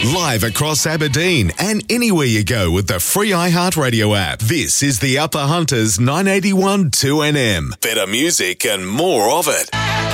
Live across Aberdeen and anywhere you go with the free iHeartRadio app. This is the Upper Hunters 981 2NM. Better music and more of it.